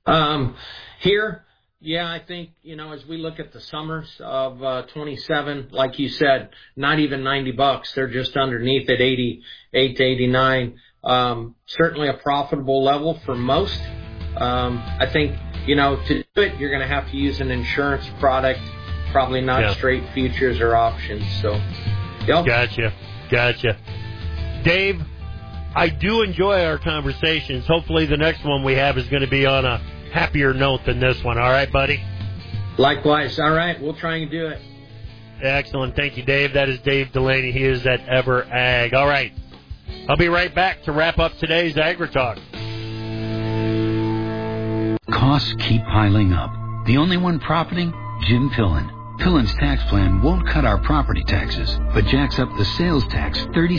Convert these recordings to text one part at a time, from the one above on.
Here, yeah, I think, as we look at the summers of 27, like you said, not even $90. They're just underneath at 88 to 89. Certainly a profitable level for most. I think, to do it, you're going to have to use an insurance product, probably not straight futures or options. So, yep. Gotcha. Dave, I do enjoy our conversations. Hopefully the next one we have is going to be on a happier note than this one. All right, buddy? Likewise. All right. We'll try and do it. Excellent. Thank you, Dave. That is Dave Delaney. He is at Ever Ag. All right. I'll be right back to wrap up today's AgriTalk. Costs keep piling up. The only one profiting? Jim Pillen. Pillen's tax plan won't cut our property taxes, but jacks up the sales tax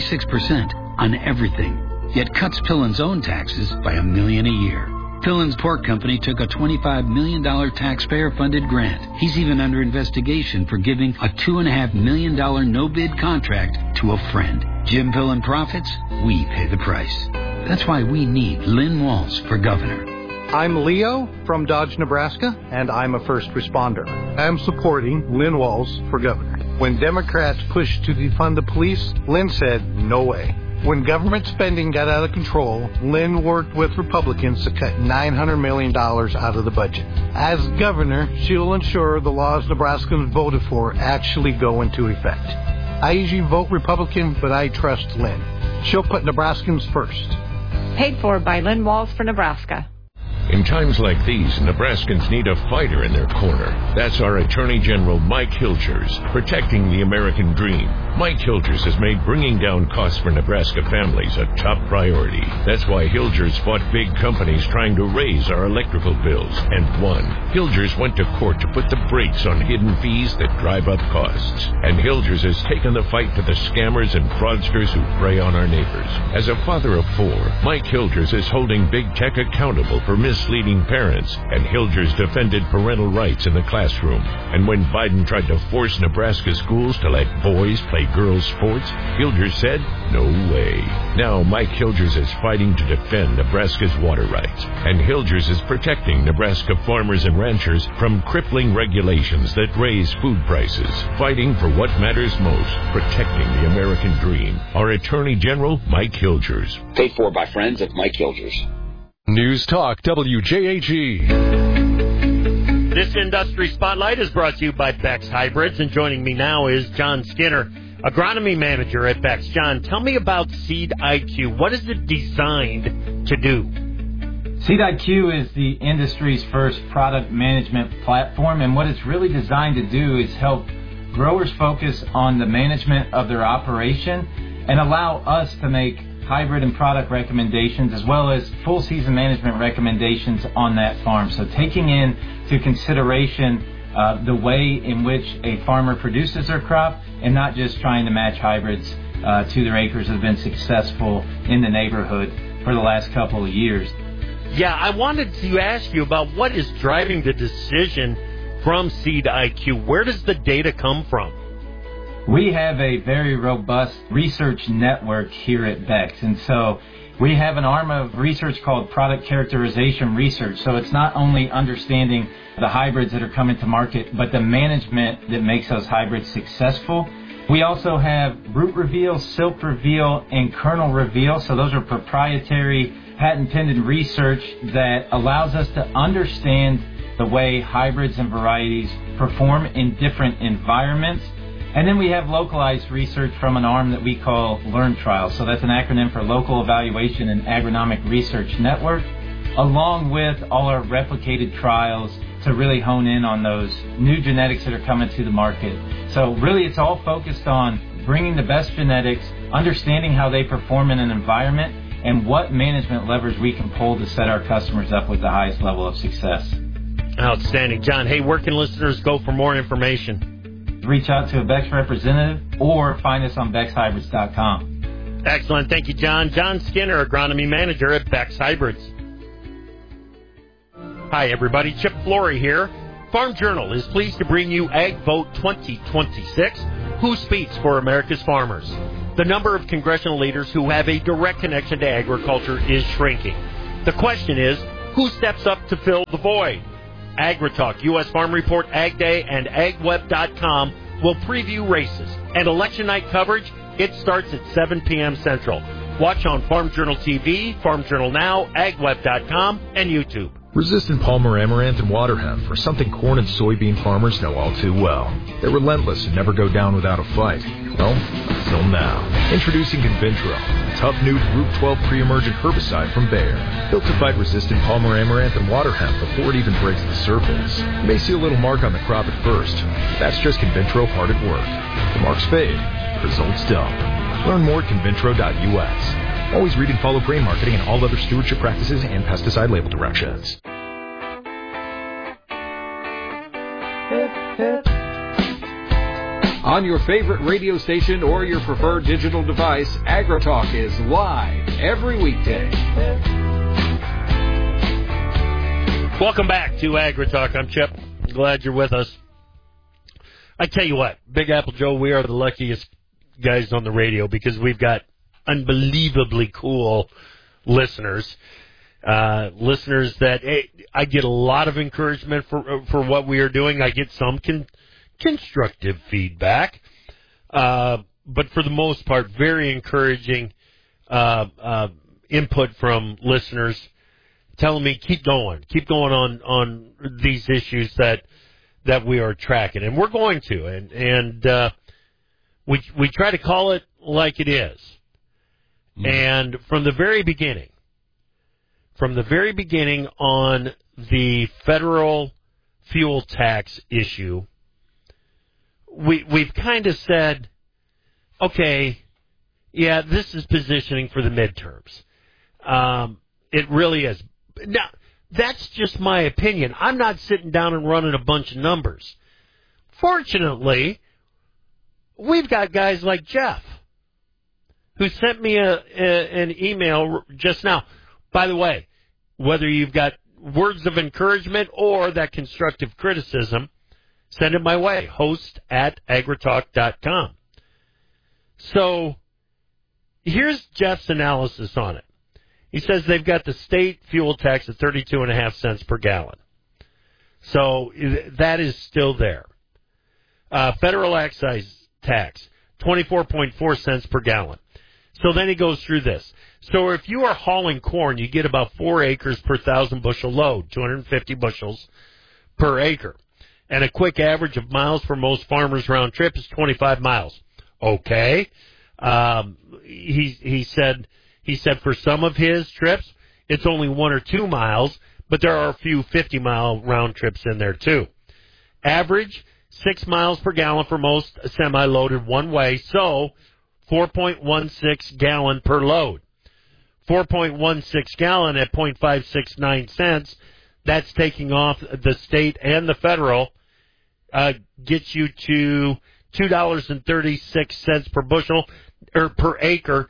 36% on everything, yet cuts Pillen's own taxes by $1 million a year. Pillen's pork company took a $25 million taxpayer-funded grant. He's even under investigation for giving a $2.5 million no-bid contract to a friend. Jim Pillen profits, we pay the price. That's why we need Lynn Walls for governor. I'm Leo from Dodge, Nebraska, and I'm a first responder. I'm supporting Lynn Walls for governor. When Democrats pushed to defund the police, Lynn said, no way. When government spending got out of control, Lynn worked with Republicans to cut $900 million out of the budget. As governor, she'll ensure the laws Nebraskans voted for actually go into effect. I usually vote Republican, but I trust Lynn. She'll put Nebraskans first. Paid for by Lynn Walls for Nebraska. In times like these, Nebraskans need a fighter in their corner. That's our Attorney General Mike Hilgers, protecting the American dream. Mike Hilgers has made bringing down costs for Nebraska families a top priority. That's why Hilgers fought big companies trying to raise our electrical bills, and won. Hilgers went to court to put the brakes on hidden fees that drive up costs. And Hilgers has taken the fight to the scammers and fraudsters who prey on our neighbors. As a father of 4, Mike Hilgers is holding big tech accountable for misleading parents, and Hilgers defended parental rights in the classroom. And when Biden tried to force Nebraska schools to let boys play girls' sports, Hilgers said, no way. Now Mike Hilgers is fighting to defend Nebraska's water rights, and Hilgers is protecting Nebraska farmers and ranchers from crippling regulations that raise food prices, fighting for what matters most, protecting the American dream. Our Attorney General, Mike Hilgers. Paid for by friends of Mike Hilgers. News Talk WJAG. This Industry Spotlight is brought to you by Beck's Hybrids, and joining me now is John Skinner, Agronomy Manager at Beck's. John, tell me about Seed IQ. What is it designed to do? Seed IQ is the industry's first product management platform, and what it's really designed to do is help growers focus on the management of their operation and allow us to make hybrid and product recommendations as well as full season management recommendations on that farm. So taking into consideration the way in which a farmer produces their crop and not just trying to match hybrids to their acres that have been successful in the neighborhood for the last couple of years. Yeah, I wanted to ask you about what is driving the decision from Seed IQ. Where does the data come from? We have a very robust research network here at Beck's, and so we have an arm of research called Product Characterization Research. So it's not only understanding the hybrids that are coming to market, but the management that makes those hybrids successful. We also have root reveal, silk reveal, and kernel reveal. So those are proprietary patent-pending research that allows us to understand the way hybrids and varieties perform in different environments. And then we have localized research from an arm that we call Learn Trials. So that's an acronym for Local Evaluation and Agronomic Research Network, along with all our replicated trials to really hone in on those new genetics that are coming to the market. So really it's all focused on bringing the best genetics, understanding how they perform in an environment, and what management levers we can pull to set our customers up with the highest level of success. Outstanding. John, hey, where can listeners go for more information? Reach out to a Beck's representative or find us on BecksHybrids.com. Excellent. Thank you, John. John Skinner, Agronomy Manager at Beck's Hybrids. Hi, everybody. Chip Flory here. Farm Journal is pleased to bring you Ag Vote 2026, Who Speaks for America's Farmers. The number of congressional leaders who have a direct connection to agriculture is shrinking. The question is, Who steps up to fill the void? AgriTalk, U.S. Farm Report, Ag Day, and AgWeb.com will preview races. And election night coverage, it starts at 7 p.m. Central. Watch on Farm Journal TV, Farm Journal Now, AgWeb.com, and YouTube. Resistant Palmer Amaranth and water hemp are something corn and soybean farmers know all too well. They're relentless and never go down without a fight. Well, until now. Introducing Convintro, a tough new Group 12 pre-emergent herbicide from Bayer. Built to fight resistant Palmer Amaranth and water hemp before it even breaks the surface. You may see a little mark on the crop at first. That's just Convintro hard at work. The marks fade, results don't. Learn more at convintro.us. Always read and follow grain marketing and all other stewardship practices and pesticide label directions. On your favorite radio station or your preferred digital device, AgriTalk is live every weekday. Welcome back to AgriTalk. I'm Chip. Glad you're with us. I tell you what, Big Apple Joe, we are the luckiest guys on the radio because we've got unbelievably cool listeners. Listeners that I get a lot of encouragement for what we are doing. I get some constructive feedback, but for the most part, very encouraging input from listeners telling me keep going on these issues that we are tracking, and we're going to, and we try to call it like it is. And from the very beginning on the federal fuel tax issue, we've kind of said, okay, yeah, this is positioning for the midterms. It really is. Now, that's just my opinion. I'm not sitting down and running a bunch of numbers. Fortunately, we've got guys like Jeff, who sent me an email just now. By the way, whether you've got words of encouragement or that constructive criticism, send it my way, host@agritalk.com. So here's Jeff's analysis on it. He says they've got the state fuel tax at 32.5 cents per gallon. So that is still there. Federal excise tax, 24.4 cents per gallon. So then he goes through this. So if you are hauling corn, you get about 4 acres per 1,000 bushel load, 250 bushels per acre. And a quick average of miles for most farmers round trip is 25 miles. Okay. He said for some of his trips, it's only 1 or 2 miles, but there are a few 50-mile round trips in there too. Average, 6 miles per gallon for most semi-loaded one way, so 4.16 gallon per load. 4.16 gallon at 0.569 cents, that's taking off the state and the federal, gets you to $2.36 per bushel, or per acre,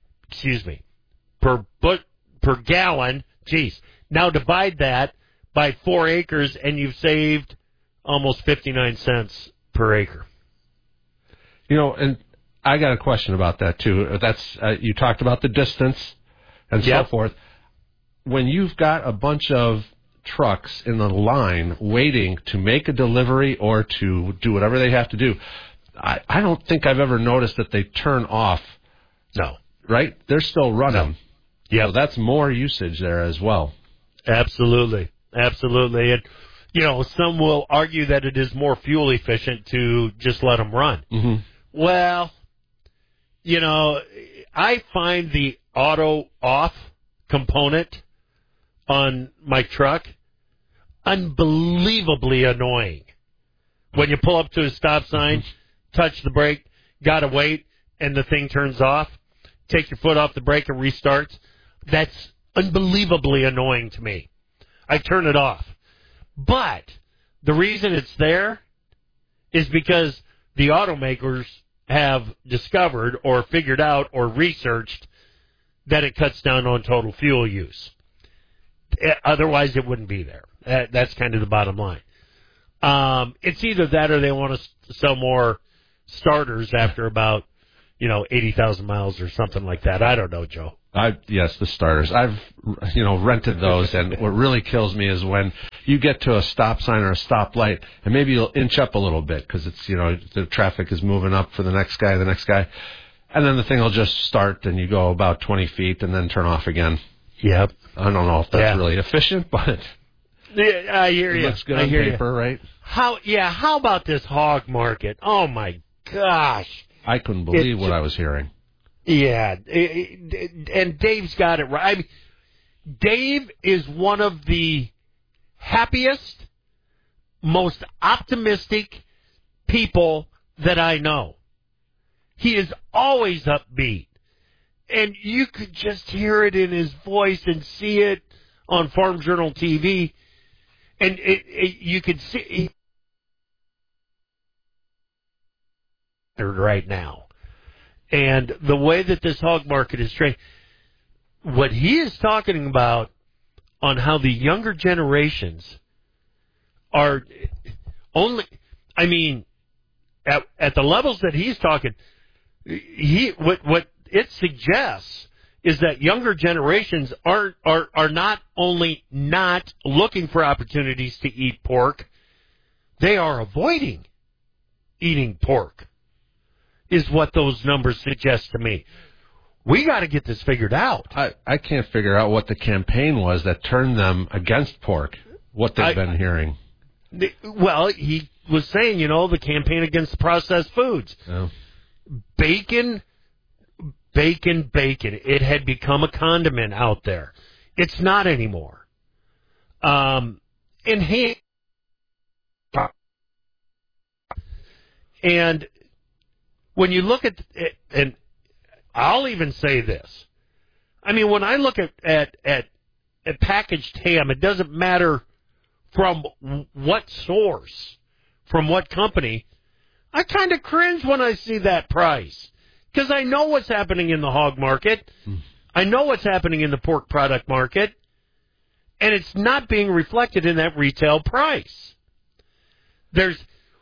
per gallon. Geez. Now divide that by 4 acres and you've saved almost 59 cents per acre. You know, and I got a question about that too. That's you talked about the distance and so forth. When you've got a bunch of trucks in the line waiting to make a delivery or to do whatever they have to do, I don't think I've ever noticed that they turn off. No. Right? They're still running. No. Yeah. So that's more usage there as well. Absolutely. Absolutely. And, you know, some will argue that it is more fuel efficient to just let them run. Mm-hmm. Well, you know, I find the auto off component on my truck unbelievably annoying. When you pull up to a stop sign, touch the brake, gotta wait, and the thing turns off, take your foot off the brake and restarts. That's unbelievably annoying to me. I turn it off. But the reason it's there is because the automakers have discovered or figured out or researched that it cuts down on total fuel use. Otherwise, it wouldn't be there. That's kind of the bottom line. It's either that or they want to sell more starters after about, 80,000 miles or something like that. I don't know, Joe. Yes, the starters. I've, rented those, and what really kills me is when you get to a stop sign or a stoplight, and maybe you'll inch up a little bit because it's, the traffic is moving up for the next guy, and then the thing will just start, and you go about 20 feet and then turn off again. Yep. I don't know if that's really efficient, but I hear you. It looks good on paper, right? How about this hog market? Oh, my gosh. I couldn't believe what I was hearing. Yeah, and Dave's got it right. I mean, Dave is one of the happiest, most optimistic people that I know. He is always upbeat, and you could just hear it in his voice and see it on Farm Journal TV, and you could see right now. And the way that this hog market is trained, what he is talking about on how the younger generations are only, I mean, at the levels that he's talking, what it suggests is that younger generations are not only not looking for opportunities to eat pork, they are avoiding eating pork. Is what those numbers suggest to me. We got to get this figured out. I can't figure out what the campaign was that turned them against pork, what they've been hearing. Well, he was saying, the campaign against processed foods. Oh. Bacon. It had become a condiment out there. It's not anymore. And when you look at it, and I'll even say this, I mean, when I look at packaged ham, it doesn't matter from what source, from what company. I kind of cringe when I see that price because I know what's happening in the hog market. I know what's happening in the pork product market, and it's not being reflected in that retail price. There's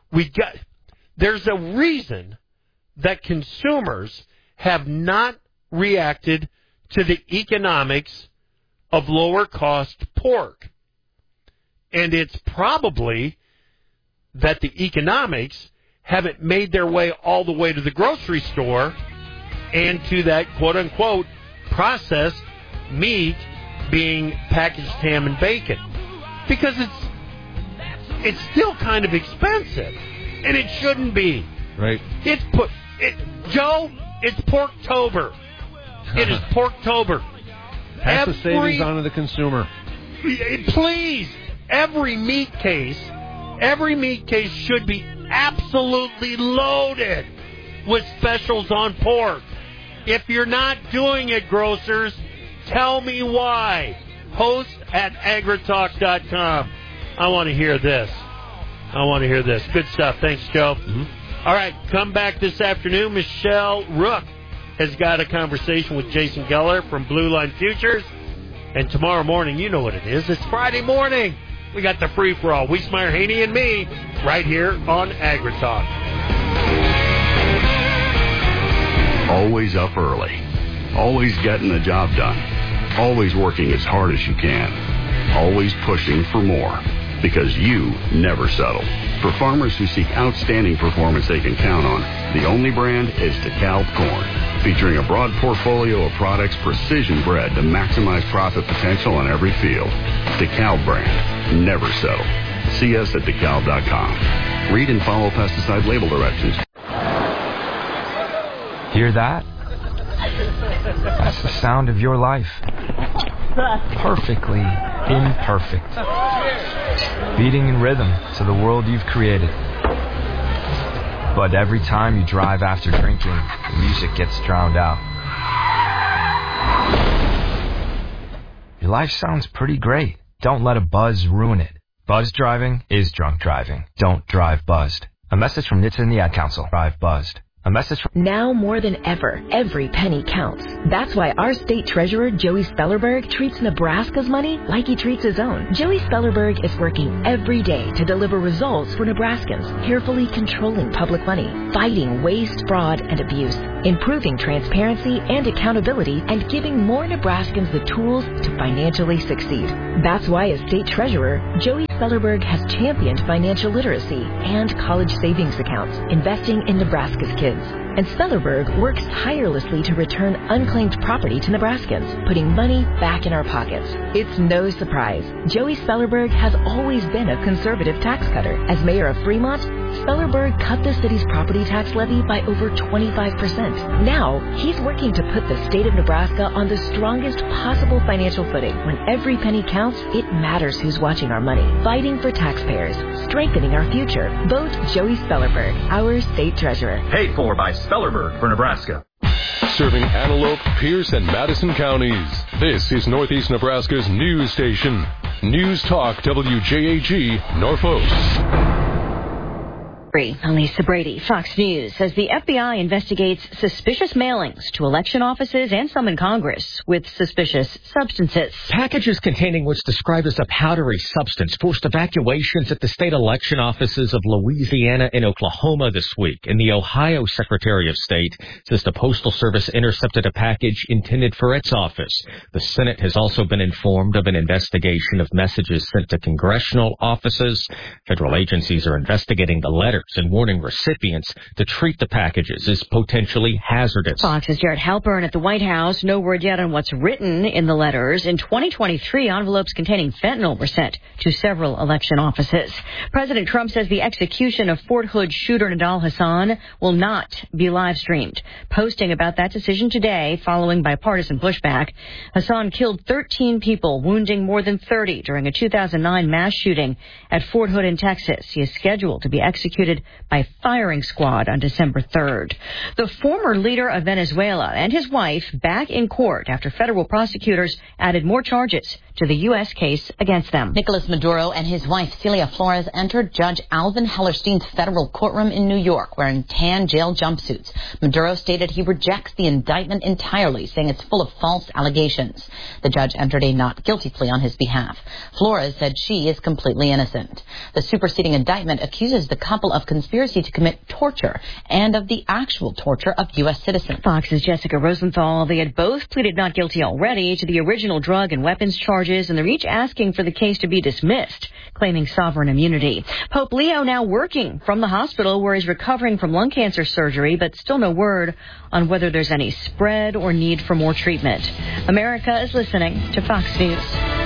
a reason that consumers have not reacted to the economics of lower cost pork. And it's probably that the economics haven't made their way all the way to the grocery store and to that quote unquote processed meat being packaged ham and bacon. Because it's still kind of expensive. And it shouldn't be. Right. Joe, it's Porktober. It is Porktober. Pass the savings on to the consumer. Please, every meat case should be absolutely loaded with specials on pork. If you're not doing it, grocers, tell me why. Host@agritalk.com. I want to hear this. Good stuff. Thanks, Joe. Mm-hmm. All right, come back this afternoon. Michelle Rook has got a conversation with Jason Geller from Blue Line Futures. And tomorrow morning, you know what it is. It's Friday morning. We got the free-for-all. Wiesmeyer, Haney, and me right here on AgriTalk. Always up early. Always getting the job done. Always working as hard as you can. Always pushing for more. Because you never settle. For farmers who seek outstanding performance they can count on, the only brand is DeKalb Corn. Featuring a broad portfolio of products precision bred to maximize profit potential on every field. DeKalb brand. Never settle. See us at DeKalb.com. Read and follow pesticide label directions. Hear that? That's the sound of your life. Perfectly imperfect. Beating in rhythm to the world you've created. But every time you drive after drinking, the music gets drowned out. Your life sounds pretty great. Don't let a buzz ruin it. Buzz driving is drunk driving. Don't drive buzzed. A message from NHTSA and the Ad Council. Drive buzzed. A message from... Now more than ever, every penny counts. That's why our state treasurer, Joey Spellerberg, treats Nebraska's money like he treats his own. Joey Spellerberg is working every day to deliver results for Nebraskans, carefully controlling public money, fighting waste, fraud, and abuse, improving transparency and accountability, and giving more Nebraskans the tools to financially succeed. That's why as state treasurer, Joey Spellerberg has championed financial literacy and college savings accounts, investing in Nebraska's kids. And Spellerberg works tirelessly to return unclaimed property to Nebraskans, putting money back in our pockets. It's no surprise. Joey Spellerberg has always been a conservative tax cutter. As mayor of Fremont, Spellerberg cut the city's property tax levy by over 25%. Now, he's working to put the state of Nebraska on the strongest possible financial footing. When every penny counts, it matters who's watching our money. Fighting for taxpayers, strengthening our future. Vote Joey Spellerberg, our state treasurer. Paid for by Spellerberg for Nebraska. Serving Antelope, Pierce, and Madison counties. This is Northeast Nebraska's news station. News Talk WJAG, Norfolk. I'm Lisa Brady. Fox News says the FBI investigates suspicious mailings to election offices and some in Congress with suspicious substances. Packages containing what's described as a powdery substance forced evacuations at the state election offices of Louisiana and Oklahoma this week. And the Ohio Secretary of State says the Postal Service intercepted a package intended for its office. The Senate has also been informed of an investigation of messages sent to congressional offices. Federal agencies are investigating the letter and warning recipients to treat the packages as potentially hazardous. Fox's Jared Halpern at the White House. No word yet on what's written in the letters. In 2023, envelopes containing fentanyl were sent to several election offices. President Trump says the execution of Fort Hood shooter Nidal Hasan will not be live streamed. Posting about that decision today following bipartisan pushback. Hasan killed 13 people, wounding more than 30 during a 2009 mass shooting at Fort Hood in Texas. He is scheduled to be executed by firing squad on December 3rd. The former leader of Venezuela and his wife back in court after federal prosecutors added more charges to the U.S. case against them. Nicolas Maduro and his wife Celia Flores entered Judge Alvin Hellerstein's federal courtroom in New York wearing tan jail jumpsuits. Maduro stated he rejects the indictment entirely, saying it's full of false allegations. The judge entered a not guilty plea on his behalf. Flores said she is completely innocent. The superseding indictment accuses the couple of conspiracy to commit torture and of the actual torture of U.S. citizens. Fox's Jessica Rosenthal. They had both pleaded not guilty already to the original drug and weapons charges, and they're each asking for the case to be dismissed, claiming sovereign immunity. Pope Leo now working from the hospital where he's recovering from lung cancer surgery, but still no word on whether there's any spread or need for more treatment. America is listening to Fox News.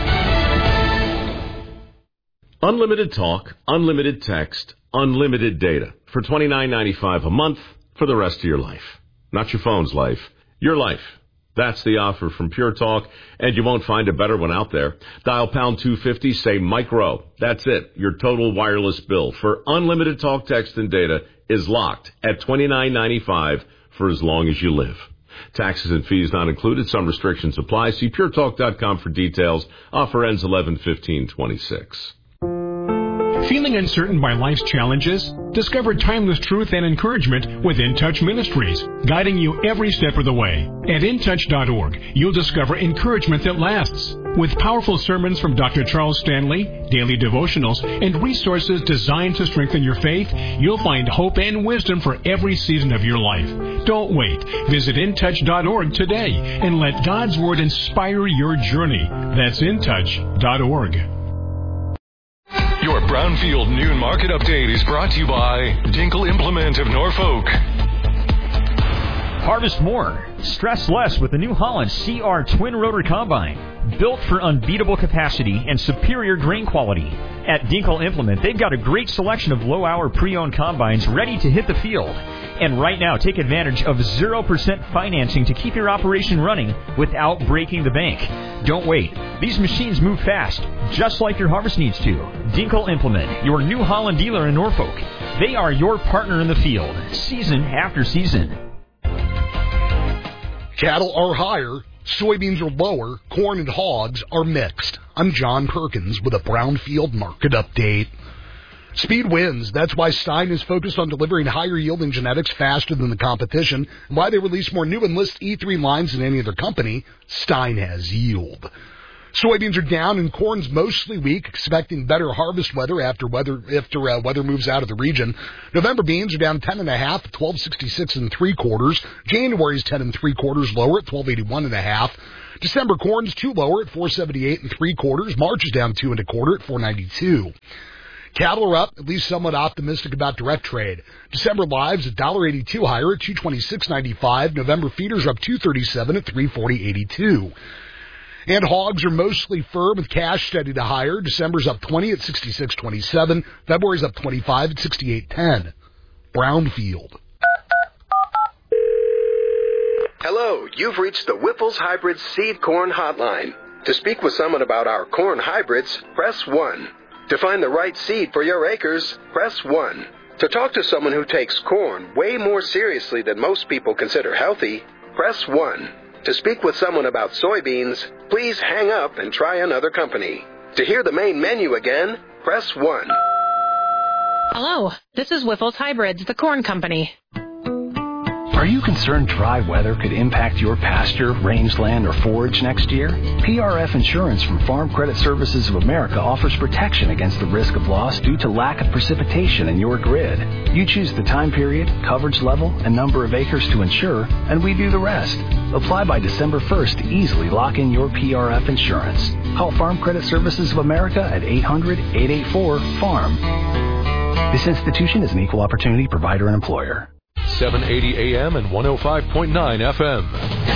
Unlimited talk, unlimited text, unlimited data for $29.95 a month for the rest of your life. Not your phone's life, your life. That's the offer from Pure Talk, and you won't find a better one out there. Dial pound 250, say Mike Rowe. That's it. Your total wireless bill for unlimited talk, text, and data is locked at $29.95 for as long as you live. Taxes and fees not included. Some restrictions apply. See puretalk.com for details. Offer ends 11/15/26. Feeling uncertain by life's challenges? Discover timeless truth and encouragement with In Touch Ministries, guiding you every step of the way. At intouch.org, you'll discover encouragement that lasts. With powerful sermons from Dr. Charles Stanley, daily devotionals, and resources designed to strengthen your faith, you'll find hope and wisdom for every season of your life. Don't wait. Visit intouch.org today and let God's Word inspire your journey. That's intouch.org. Your Brownfield Noon Market Update is brought to you by Dinkle Implement of Norfolk. Harvest more, stress less with the New Holland CR Twin Rotor Combine. Built for unbeatable capacity and superior grain quality. At Dinkle Implement, they've got a great selection of low-hour pre-owned combines ready to hit the field. And right now, take advantage of 0% financing to keep your operation running without breaking the bank. Don't wait. These machines move fast, just like your harvest needs to. Dinkle Implement, your New Holland dealer in Norfolk. They are your partner in the field, season after season. Cattle are higher, soybeans are lower, corn and hogs are mixed. I'm John Perkins with a Brownfield Market Update. Speed wins. That's why Stein is focused on delivering higher-yielding genetics faster than the competition, and why they release more new Enlist E3 lines than any other company. Stein has yield. Soybeans are down and corn's mostly weak, expecting better harvest weather after weather moves out of the region. November beans are down 10.5 at 12.66 3/4. January's 10 3/4 lower at 12.81.5. December corn's 2 lower at 4.78 3/4. March is down 2 1/4 at 4.92. Cattle are up, at least somewhat optimistic about direct trade. December lives $1.82 higher at 226.95. November feeders are up 2.37 at 340.82. And hogs are mostly firm with cash steady to higher. December's up 20 at 66.27. February's up 25 at 68.10. Brownfield. Hello, you've reached the Whipple's Hybrid Seed Corn Hotline. To speak with someone about our corn hybrids, press 1. To find the right seed for your acres, press 1. To talk to someone who takes corn way more seriously than most people consider healthy, press 1. To speak with someone about soybeans, please hang up and try another company. To hear the main menu again, press 1. Hello, this is Whipple's Hybrids, the corn company. Are you concerned dry weather could impact your pasture, rangeland, or forage next year? PRF Insurance from Farm Credit Services of America offers protection against the risk of loss due to lack of precipitation in your grid. You choose the time period, coverage level, and number of acres to insure, and we do the rest. Apply by December 1st to easily lock in your PRF insurance. Call Farm Credit Services of America at 800-884-FARM. This institution is an equal opportunity provider and employer. 780 AM and 105.9 FM.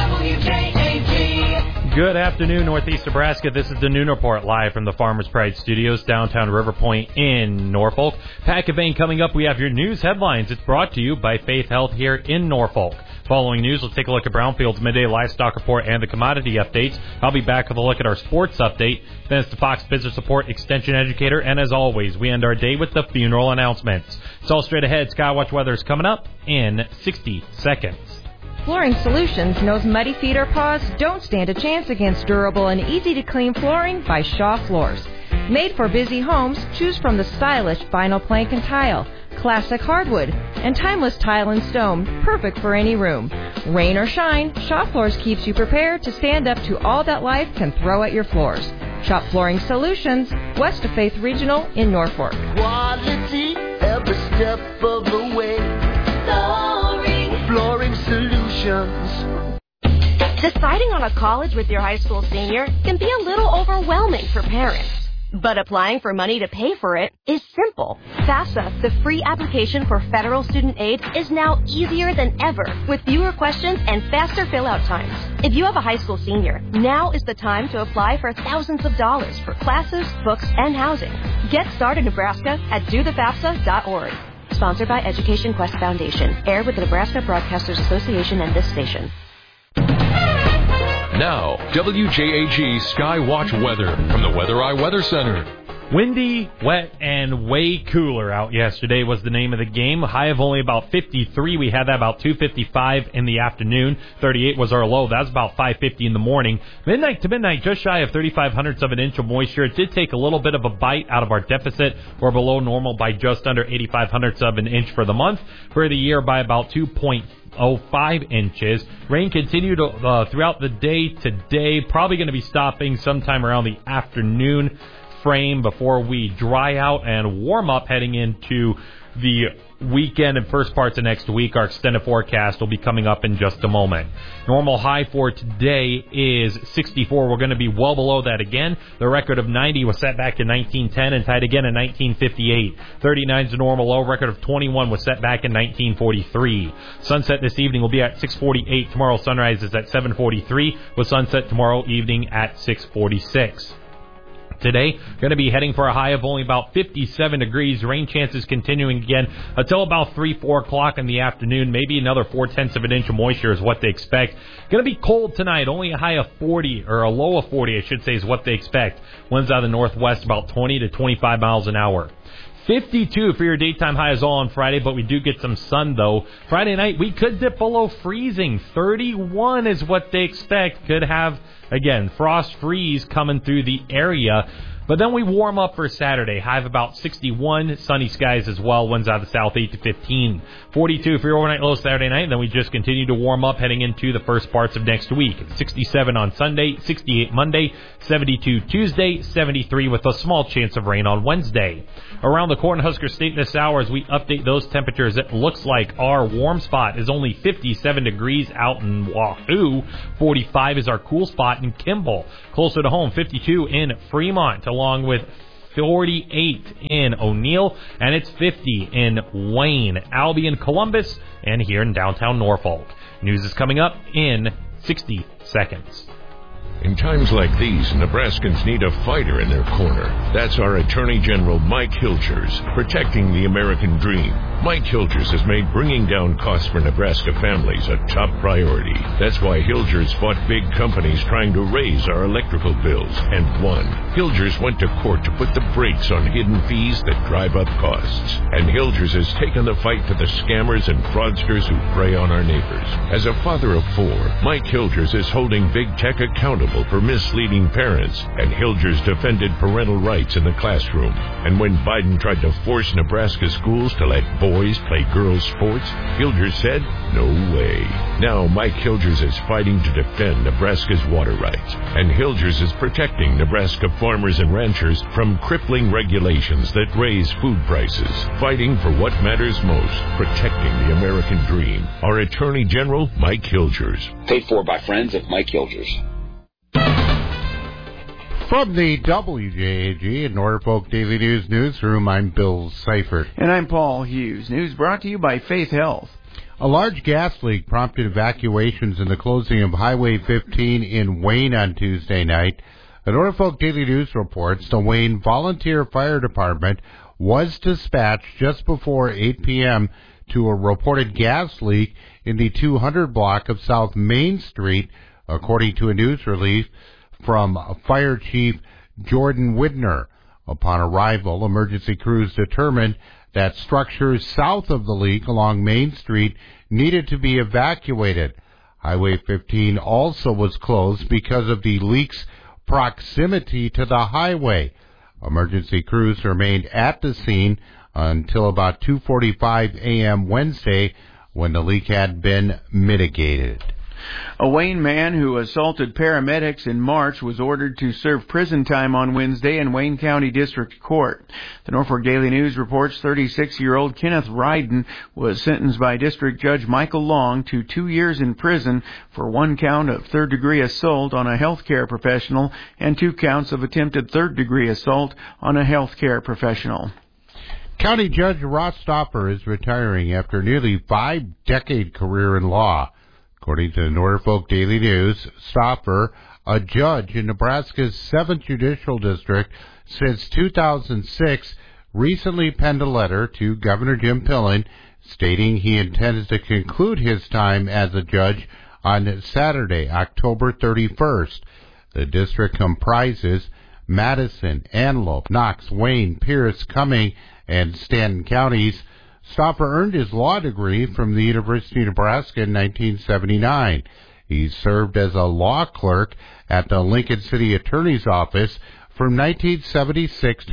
WJAG. Good afternoon, Northeast Nebraska. This is the Noon Report live from the Farmers Pride Studios, downtown River Point in Norfolk. Pack of Vein coming up. We have your news headlines. It's brought to you by Faith Health here in Norfolk. Following news, let's take a look at Brownfield's midday livestock report and the commodity updates. I'll be back with a look at our sports update. Then it's the Fox Business Support Extension Educator. And as always, we end our day with the funeral announcements. It's all straight ahead. Skywatch weather is coming up in 60 seconds. Flooring Solutions knows muddy feet or paws don't stand a chance against durable and easy-to-clean flooring by Shaw Floors. Made for busy homes, choose from the stylish vinyl plank and tile, classic hardwood, and timeless tile and stone, perfect for any room. Rain or shine, Shaw Floors keeps you prepared to stand up to all that life can throw at your floors. Shop Flooring Solutions, west of Faith Regional in Norfolk. Quality every step of the way. Flooring Solutions. Deciding on a college with your high school senior can be a little overwhelming for parents. But applying for money to pay for it is simple. FAFSA, the free application for federal student aid, is now easier than ever with fewer questions and faster fill-out times. If you have a high school senior, now is the time to apply for thousands of dollars for classes, books, and housing. Get started, Nebraska, at dothefafsa.org. Sponsored by Education Quest Foundation. Aired with the Nebraska Broadcasters Association and this station. Now, WJAG Skywatch weather from the Weather Eye Weather Center. Windy, wet, and way cooler out yesterday was the name of the game. A high of only about 53. We had that about 2:55 in the afternoon. 38 was our low. That was about 5:50 in the morning. Midnight to midnight, just shy of 3/500ths of an inch of moisture. It did take a little bit of a bite out of our deficit. We're below normal by just under 8/500ths of an inch for the month. For the year by about 2.05 inches. Rain continued throughout the day today. Probably going to be stopping sometime around the afternoon frame before we dry out and warm up heading into the weekend and first parts of next week. Our extended forecast will be coming up in just a moment. Normal high for today is 64. We're going to be well below that again. The record of 90 was set back in 1910 and tied again in 1958. 39 is the normal low. Record of 21 was set back in 1943. Sunset this evening will be at 6:48. Tomorrow sunrise is at 7:43 with sunset tomorrow evening at 6:46. Today, going to be heading for a high of only about 57 degrees. Rain chances continuing again until about 3, 4 o'clock in the afternoon. Maybe another 0.4 of an inch of moisture is what they expect. Going to be cold tonight. Only a high of 40, or a low of 40, I should say, is what they expect. Winds out of the northwest about 20 to 25 miles an hour. 52 for your daytime highs all on Friday, but we do get some sun, though. Friday night, we could dip below freezing. 31 is what they expect. Could have, again, frost freeze coming through the area. But then we warm up for Saturday. High of about 61, sunny skies as well. Winds out of the south 8 to 15. 42 for your overnight low Saturday night. And then we just continue to warm up heading into the first parts of next week. 67 on Sunday, 68 Monday, 72 Tuesday, 73 with a small chance of rain on Wednesday. Around the Cornhusker State this hour as we update those temperatures, it looks like our warm spot is only 57 degrees out in Wahoo. 45 is our cool spot in Kimball. Closer to home, 52 in Fremont, along with 48 in O'Neill, and it's 50 in Wayne, Albion, Columbus, and here in downtown Norfolk. News is coming up in 60 seconds. In times like these, Nebraskans need a fighter in their corner. That's our Attorney General Mike Hilgers, protecting the American dream. Mike Hilgers has made bringing down costs for Nebraska families a top priority. That's why Hilgers fought big companies trying to raise our electrical bills and won. Hilgers went to court to put the brakes on hidden fees that drive up costs. And Hilgers has taken the fight to the scammers and fraudsters who prey on our neighbors. As a father of 4, Mike Hilgers is holding big tech accountable for misleading parents, and Hilgers defended parental rights in the classroom. And when Biden tried to force Nebraska schools to let boys play girls' sports, Hilgers said, no way. Now Mike Hilgers is fighting to defend Nebraska's water rights, and Hilgers is protecting Nebraska farmers and ranchers from crippling regulations that raise food prices, fighting for what matters most, protecting the American dream. Our Attorney General, Mike Hilgers. Paid for by friends of Mike Hilgers. From the WJAG and Norfolk Daily News newsroom, I'm Bill Seifert. And I'm Paul Hughes. News brought to you by Faith Health. A large gas leak prompted evacuations in the closing of Highway 15 in Wayne on Tuesday night. The Norfolk Daily News reports the Wayne Volunteer Fire Department was dispatched just before 8 p.m. to a reported gas leak in the 200 block of South Main Street, according to a news release from Fire Chief Jordan Widner. Upon arrival, emergency crews determined that structures south of the leak along Main Street needed to be evacuated. Highway 15 also was closed because of the leak's proximity to the highway. Emergency crews remained at the scene until about 2:45 a.m. Wednesday, when the leak had been mitigated. A Wayne man who assaulted paramedics in March was ordered to serve prison time on Wednesday in Wayne County District Court. The Norfolk Daily News reports 36-year-old Kenneth Ryden was sentenced by District Judge Michael Long to 2 years in prison for 1 count of third-degree assault on a healthcare professional and 2 counts of attempted third-degree assault on a healthcare professional. County Judge Ross Stauffer is retiring after a nearly 5-decade career in law. According to the Norfolk Daily News, Stauffer, a judge in Nebraska's 7th Judicial District since 2006, recently penned a letter to Governor Jim Pillen stating he intends to conclude his time as a judge on Saturday, October 31st. The district comprises Madison, Antelope, Knox, Wayne, Pierce, Cumming, and Stanton counties. Stauffer earned his law degree from the University of Nebraska in 1979. He served as a law clerk at the Lincoln City Attorney's Office from 1976 to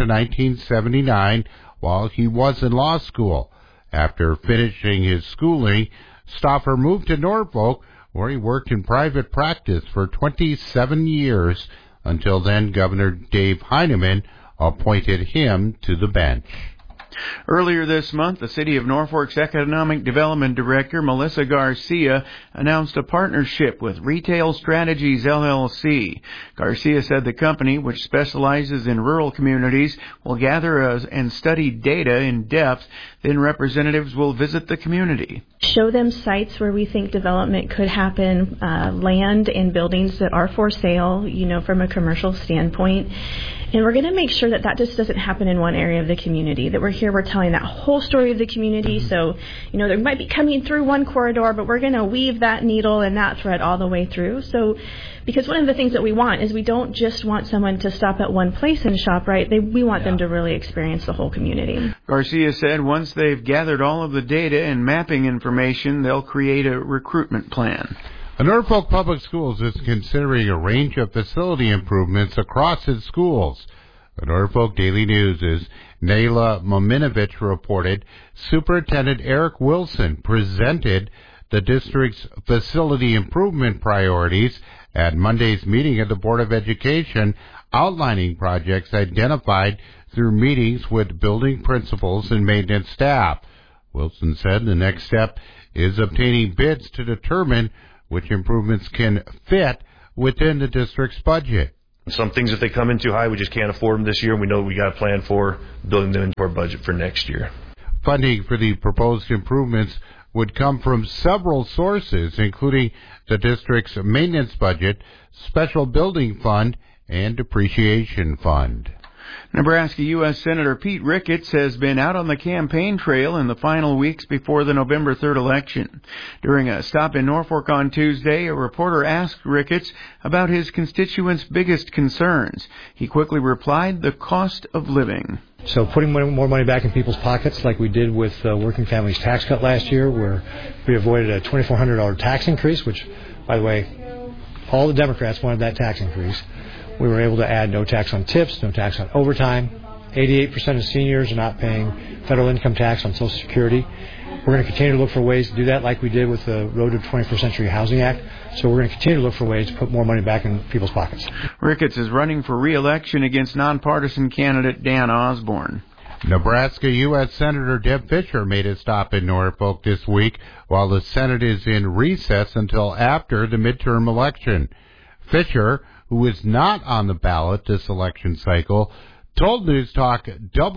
1979 while he was in law school. After finishing his schooling, Stauffer moved to Norfolk, where he worked in private practice for 27 years. Until then, Governor Dave Heineman appointed him to the bench. Earlier this month, the City of Norfolk's Economic Development Director, Melissa Garcia, announced a partnership with Retail Strategies, LLC. Garcia said the company, which specializes in rural communities, will gather and study data in depth. Then representatives will visit the community. Show them sites where we think development could happen, land and buildings that are for sale, from a commercial standpoint. And we're going to make sure that that just doesn't happen in one area of the community, that we're telling that whole story of the community. So, they might be coming through one corridor, but we're going to weave that needle and that thread all the way through. So, because one of the things that we want is we don't just want someone to stop at one place and shop, right? We want them to really experience the whole community. Garcia said once they've gathered all of the data and mapping information, they'll create a recruitment plan. Norfolk Public Schools is considering a range of facility improvements across its schools. The Norfolk Daily News' Naila Mominovich reported Superintendent Eric Wilson presented the district's facility improvement priorities at Monday's meeting of the Board of Education, outlining projects identified through meetings with building principals and maintenance staff. Wilson said the next step is obtaining bids to determine which improvements can fit within the district's budget. Some things, if they come in too high, we just can't afford them this year. We know we got a plan for building them into our budget for next year. Funding for the proposed improvements would come from several sources, including the district's maintenance budget, special building fund, and depreciation fund. Nebraska U.S. Senator Pete Ricketts has been out on the campaign trail in the final weeks before the November 3rd election. During a stop in Norfolk on Tuesday, a reporter asked Ricketts about his constituents' biggest concerns. He quickly replied, the cost of living. So putting more money back in people's pockets like we did with Working Families Tax Cut last year, where we avoided a $2,400 tax increase, which, by the way, all the Democrats wanted that tax increase. We were able to add no tax on tips, no tax on overtime. 88% of seniors are not paying federal income tax on Social Security. We're going to continue to look for ways to do that like we did with the Road to 21st Century Housing Act. So we're going to continue to look for ways to put more money back in people's pockets. Ricketts is running for re-election against nonpartisan candidate Dan Osborne. Nebraska U.S. Senator Deb Fischer made a stop in Norfolk this week while the Senate is in recess until after the midterm election. Fischer, who is not on the ballot this election cycle, told News Talk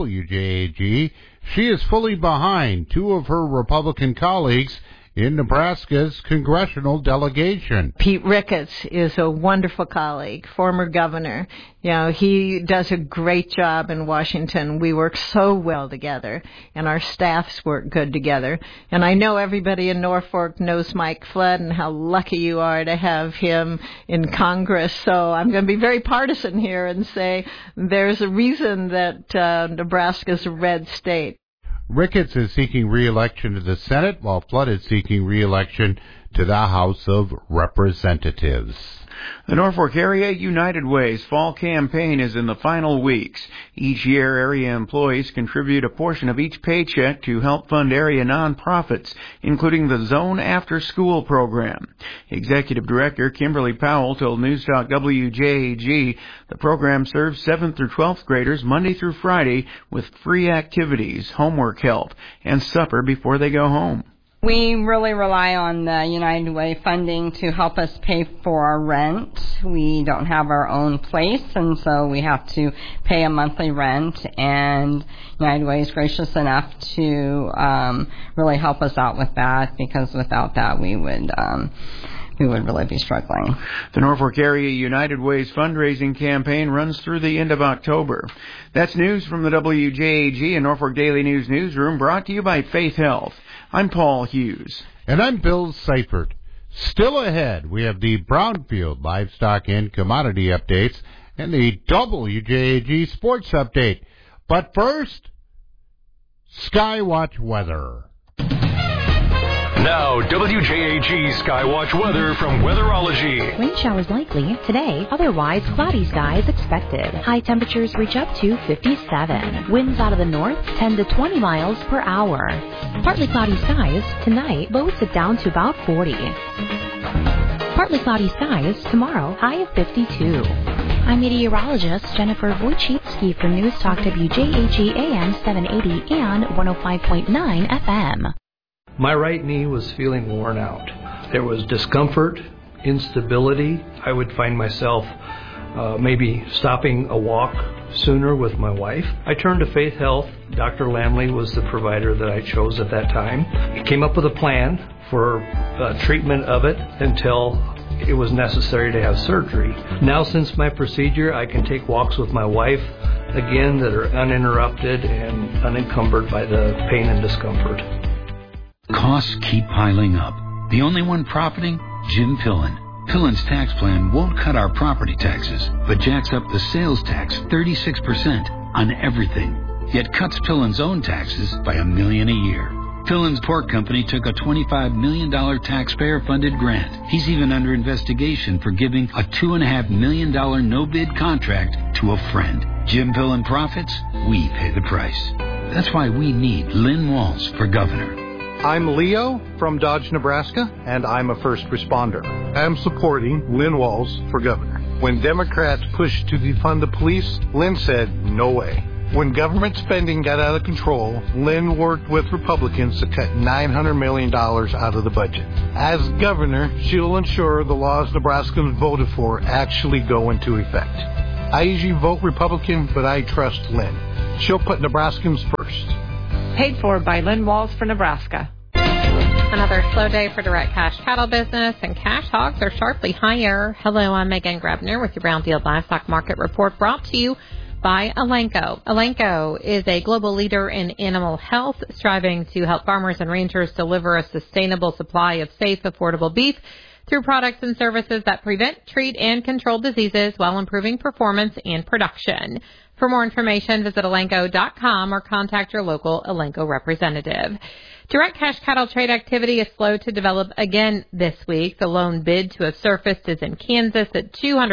WJAG she is fully behind two of her Republican colleagues in Nebraska's congressional delegation. Pete Ricketts is a wonderful colleague, former governor. You know, he does a great job in Washington. We work so well together, and our staffs work good together. And I know everybody in Norfolk knows Mike Flood and how lucky you are to have him in Congress. So I'm going to be very partisan here and say there's a reason that Nebraska's a red state. Ricketts is seeking re-election to the Senate, while Flood is seeking re-election to the House of Representatives. The Norfolk Area United Way's fall campaign is in the final weeks. Each year, area employees contribute a portion of each paycheck to help fund area nonprofits, including the Zone After School program. Executive Director Kimberly Powell told News Talk WJAG the program serves 7th through 12th graders Monday through Friday with free activities, homework help, and supper before they go home. We really rely on the United Way funding to help us pay for our rent. We don't have our own place, and so we have to pay a monthly rent, and United Way is gracious enough to really help us out with that, because without that we would really be struggling. The Norfolk Area United Way's fundraising campaign runs through the end of October. That's news from the WJAG and Norfolk Daily News newsroom, brought to you by Faith Health. I'm Paul Hughes. And I'm Bill Seifert. Still ahead, we have the Brownfield livestock and commodity updates and the WJAG sports update. But first, Skywatch weather. Now, WJAG Skywatch weather from Weatherology. Rain showers likely today, otherwise cloudy skies expected. High temperatures reach up to 57. Winds out of the north 10 to 20 miles per hour. Partly cloudy skies tonight, lows it down to about 40. Partly cloudy skies tomorrow, high of 52. I'm meteorologist Jennifer Wojcicki for News Talk WJAG AM 780 and 105.9 FM. My right knee was feeling worn out. There was discomfort, instability. I would find myself maybe stopping a walk sooner with my wife. I turned to Faith Health. Dr. Lamley was the provider that I chose at that time. He came up with a plan for treatment of it until it was necessary to have surgery. Now, since my procedure, I can take walks with my wife again that are uninterrupted and unencumbered by the pain and discomfort. Costs keep piling up. The only one profiting? Jim Pillen. Pillen's tax plan won't cut our property taxes, but jacks up the sales tax 36% on everything. Yet cuts Pillen's own taxes by $1 million a year. Pillins Pork Company took a $25 million taxpayer-funded grant. He's even under investigation for giving a $2.5 million no-bid contract to a friend. Jim Pillen profits, we pay the price. That's why we need Lynn Walls for governor. I'm Leo from Dodge, Nebraska, and I'm a first responder. I'm supporting Lynn Walls for governor. When Democrats pushed to defund the police, Lynn said, no way. When government spending got out of control, Lynn worked with Republicans to cut $900 million out of the budget. As governor, she'll ensure the laws Nebraskans voted for actually go into effect. I usually vote Republican, but I trust Lynn. She'll put Nebraskans first. Paid for by Lynn Walls for Nebraska. Another slow day for direct cash cattle business, and cash hogs are sharply higher. Hello, I'm Megan Grebner with your Brownfield Livestock Market Report, brought to you by Elanco. Elanco is a global leader in animal health, striving to help farmers and ranchers deliver a sustainable supply of safe, affordable beef through products and services that prevent, treat, and control diseases while improving performance and production. For more information, visit Elanco.com or contact your local Elanco representative. Direct cash cattle trade activity is slow to develop again this week. The lone bid to have surfaced is in Kansas at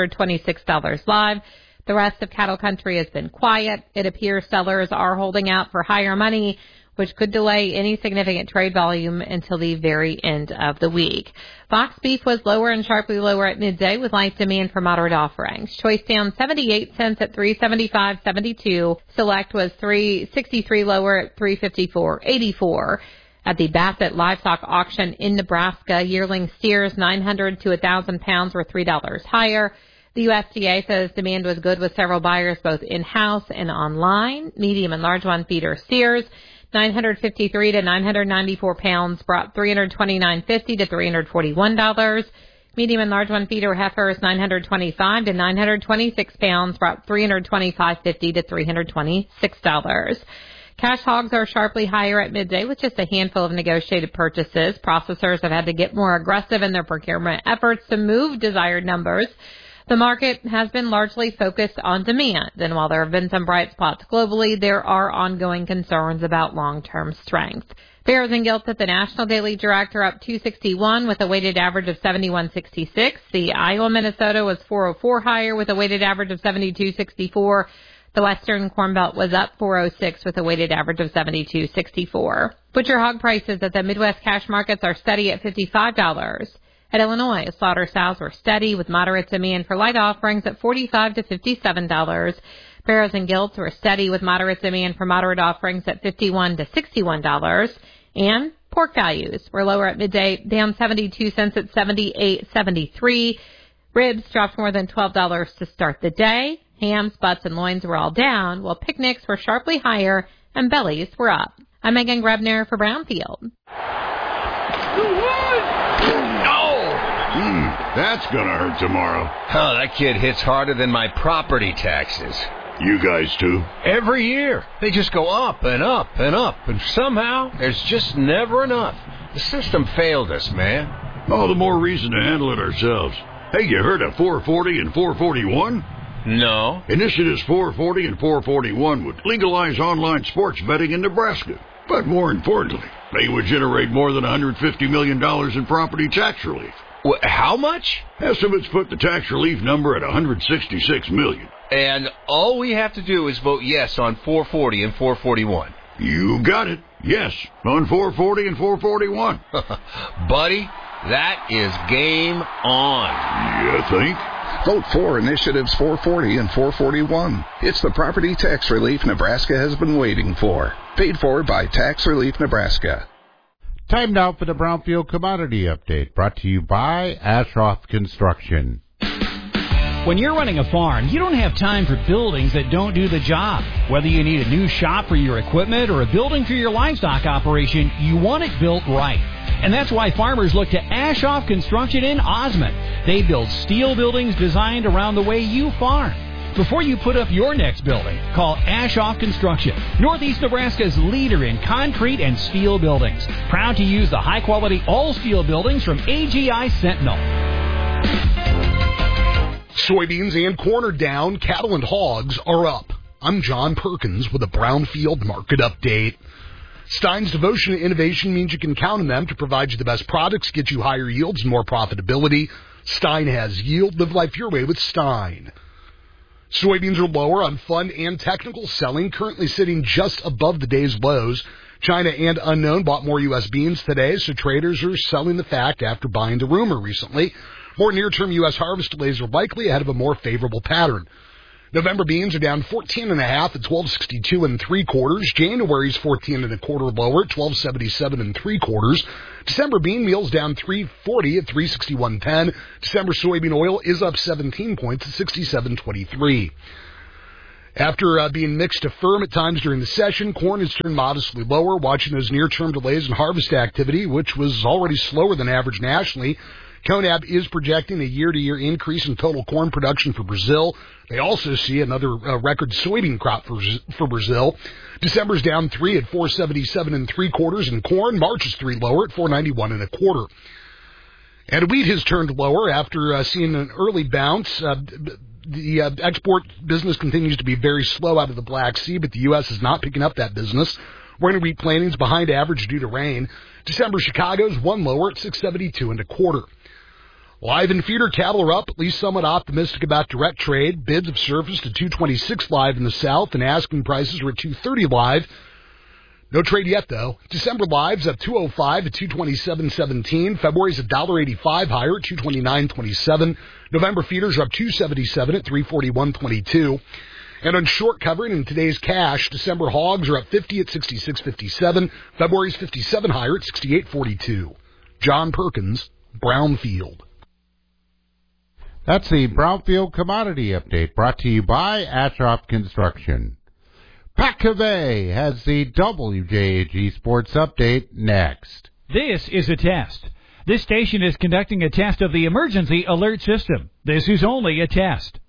$226 live. The rest of cattle country has been quiet. It appears sellers are holding out for higher money, which could delay any significant trade volume until the very end of the week. Box beef was lower and sharply lower at midday with light demand for moderate offerings. Choice down 78 cents at $375.72. Select was $3.63 lower at $354.84. At the Bassett Livestock Auction in Nebraska, yearling steers 900 to 1,000 pounds were $3 higher. The USDA says demand was good with several buyers both in-house and online. Medium and large one feeder steers 953 to 994 pounds brought $329.50 to $341. Medium and large one feeder heifers 925 to 926 pounds brought $325.50 to $326. Cash hogs are sharply higher at midday with just a handful of negotiated purchases. Processors have had to get more aggressive in their procurement efforts to move desired numbers. The market has been largely focused on demand, and while there have been some bright spots globally, there are ongoing concerns about long-term strength. Bears and Gilts at the National Daily Direct are up 261 with a weighted average of 71.66. The Iowa Minnesota was 404 higher with a weighted average of 72.64. The Western Corn Belt was up 406 with a weighted average of 72.64. Butcher hog prices at the Midwest cash markets are steady at $55. At Illinois, slaughter sows were steady with moderate demand for light offerings at $45 to $57. Barrows and Gilts were steady with moderate demand for moderate offerings at $51 to $61. And pork values were lower at midday, down 72 cents at $78.73. Ribs dropped more than $12 to start the day. Hams, butts, and loins were all down, while picnics were sharply higher and bellies were up. I'm Megan Grebner for Brownfield. That's gonna hurt tomorrow. Oh, that kid hits harder than my property taxes. You guys too? Every year. They just go up and up and up, and somehow there's just never enough. The system failed us, man. All the more reason to handle it ourselves. Hey, you heard of 440 and 441? No. Initiatives 440 and 441 would legalize online sports betting in Nebraska. But more importantly, they would generate more than $150 million in property tax relief. How much? Estimates put the tax relief number at $166 million. And all we have to do is vote yes on 440 and 441. You got it. Yes, on 440 and 441. Buddy, that is game on. You think? Vote for Initiatives 440 and 441. It's the property tax relief Nebraska has been waiting for. Paid for by Tax Relief Nebraska. Time now for the Brownfield Commodity Update, brought to you by Ashoff Construction. When you're running a farm, you don't have time for buildings that don't do the job. Whether you need a new shop for your equipment or a building for your livestock operation, you want it built right. And that's why farmers look to Ashoff Construction in Osmond. They build steel buildings designed around the way you farm. Before you put up your next building, call Ashoff Construction, Northeast Nebraska's leader in concrete and steel buildings. Proud to use the high-quality all-steel buildings from AGI Sentinel. Soybeans and corn are down. Cattle and hogs are up. I'm John Perkins with a Brownfield Market Update. Stein's devotion to innovation means you can count on them to provide you the best products, get you higher yields and more profitability. Stein has yield. Live life your way with Stein. Soybeans are lower on fund and technical selling, currently sitting just above the day's lows. China and Unknown bought more U.S. beans today, so traders are selling the fact after buying the rumor recently. More near-term U.S. harvest delays are likely ahead of a more favorable pattern. November beans are down 14.5 at 12.62 3/4. January's 14.25 lower at 12.77 3/4. December bean meal's down 3.40 at 3.61.10. December soybean oil is up 17 points at 67.23. After being mixed to firm at times during the session, corn has turned modestly lower, watching those near-term delays in harvest activity, which was already slower than average nationally. CONAB is projecting a year-to-year increase in total corn production for Brazil. They also see another record soybean crop for Brazil. December's down 3 at 4.77 3/4 in corn. March is 3 lower at 4.91 1/4. And wheat has turned lower after seeing an early bounce. The export business continues to be very slow out of the Black Sea, but the U.S. is not picking up that business. Winter wheat plantings behind average due to rain. December Chicago's 1 lower at 6.72 1/4. Live and feeder cattle are up, at least somewhat optimistic about direct trade. Bids have surfaced at $226 live in the South, and asking prices are at $230 live. No trade yet, though. December live's up $205 at $227.17. February's $1.85 higher at $229.27. November feeders are up $277 at $341.22. And on short covering in today's cash, December hogs are up 50 at 66.57. February's 57 higher at 68.42. John Perkins, Brownfield. That's the Brownfield Commodity Update, brought to you by Ashrop Construction. Pat Cavey has the WJAG Sports Update next. This is a test. This station is conducting a test of the emergency alert system. This is only a test.